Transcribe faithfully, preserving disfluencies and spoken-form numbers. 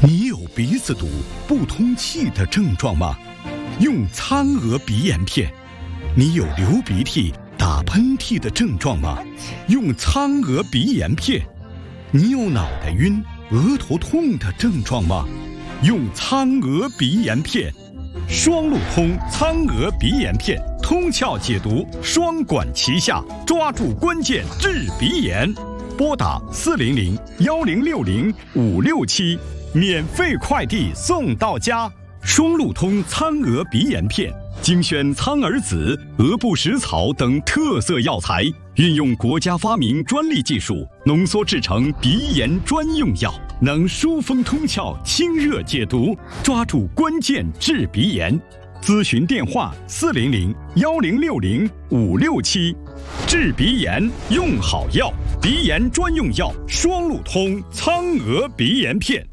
你有鼻子堵、不通气的症状吗？用苍娥鼻炎片。你有流鼻涕、打喷嚏的症状吗？用苍娥鼻炎片。你有脑袋晕、额头痛的症状吗？用苍娥鼻炎片。双路通苍娥鼻炎片，通窍解毒，双管齐下，抓住关键治鼻炎。拨打四零零幺零六零五六七，免费快递送到家。双路通苍娥鼻炎片，精选苍耳子、鹅不食草等特色药材，运用国家发明专利技术，浓缩制成鼻炎专用药，能疏风通窍、清热解毒，抓住关键治鼻炎。咨询电话：四零零幺零六零五六七。治鼻炎用好药，鼻炎专用药双路通苍娥鼻炎片。